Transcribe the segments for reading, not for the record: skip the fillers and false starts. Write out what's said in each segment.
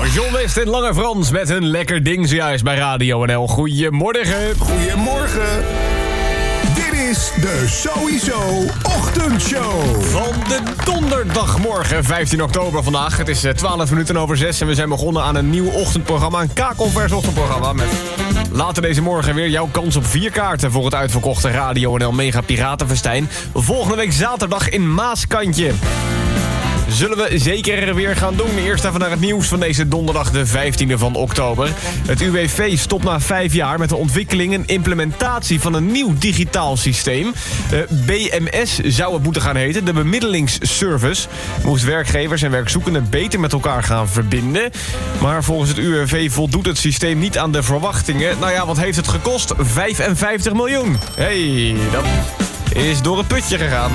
John West en Lange Frans met een lekker ding zojuist bij Radio NL. Goedemorgen. Goedemorgen. Dit is de Sowieso Ochtendshow. Van de donderdagmorgen, 15 oktober vandaag. Het is 12 minuten over 6 en we zijn begonnen aan een nieuw ochtendprogramma. Een kakelvers ochtendprogramma met later deze morgen weer jouw kans op 4 kaarten voor het uitverkochte Radio NL Mega Piratenfestijn. Volgende week zaterdag in Maaskantje. Zullen we zeker weer gaan doen. Eerst even naar het nieuws van deze donderdag de 15e van oktober. Het UWV stopt na 5 jaar met de ontwikkeling en implementatie van een nieuw digitaal systeem. BMS zou het moeten gaan heten, de bemiddelingsservice. Moest werkgevers en werkzoekenden beter met elkaar gaan verbinden. Maar volgens het UWV voldoet het systeem niet aan de verwachtingen. Nou ja, wat heeft het gekost? 55 miljoen. Hey, dat is door het putje gegaan.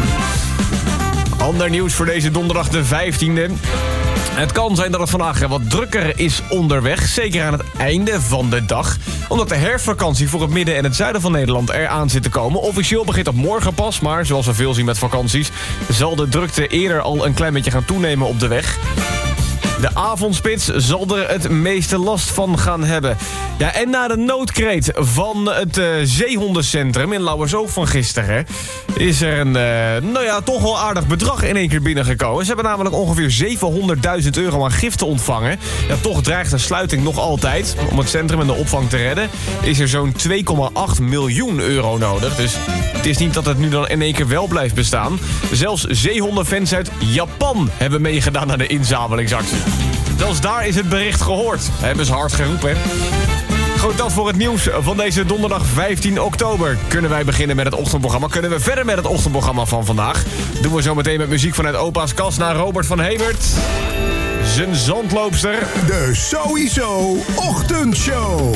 Ander nieuws voor deze donderdag de 15e. Het kan zijn dat het vandaag wat drukker is onderweg. Zeker aan het einde van de dag. Omdat de herfstvakantie voor het midden en het zuiden van Nederland eraan zit te komen. Officieel begint dat morgen pas. Maar zoals we veel zien met vakanties, zal de drukte eerder al een klein beetje gaan toenemen op de weg. De avondspits zal er het meeste last van gaan hebben. Ja, en na de noodkreet van het zeehondencentrum in Lauwersoog van gisteren is er een, toch wel aardig bedrag in één keer binnengekomen. Ze hebben namelijk ongeveer 700.000 euro aan giften ontvangen. Ja, toch dreigt de sluiting nog altijd. Om het centrum en de opvang te redden is er zo'n 2,8 miljoen euro nodig. Dus het is niet dat het nu dan in één keer wel blijft bestaan. Zelfs zeehondenfans uit Japan hebben meegedaan aan de inzamelingsactie. Zelfs daar is het bericht gehoord. Hebben ze hard geroepen. Goed, dat voor het nieuws van deze donderdag 15 oktober. Kunnen wij beginnen met het ochtendprogramma? Kunnen we verder met het ochtendprogramma van vandaag? Doen we zo meteen met muziek vanuit opa's kast naar Robert van Hemert. Zijn zandloopster. De Sowieso Ochtendshow.